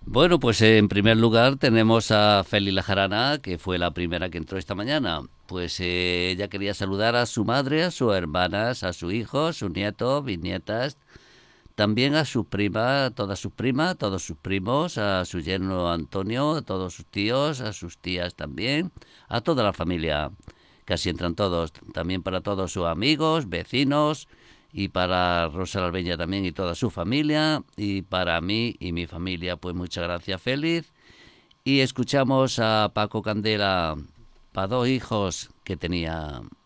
Bueno, pues en primer lugar tenemos a Feli Lajarana, que fue la primera que entró esta mañana. Pues ella quería saludar a su madre, a sus hermanas, a su hijo, sus nietos, bisnietas, también a sus primas, todas sus primas, todos sus primos, a su yerno Antonio, a todos sus tíos, a sus tías también, a toda la familia. Casi entran todos, también para todos sus amigos, vecinos, y para Rosa Albeña también y toda su familia, y para mí y mi familia. Pues muchas gracias, feliz. Y escuchamos a Paco Candela, para dos hijos que tenía.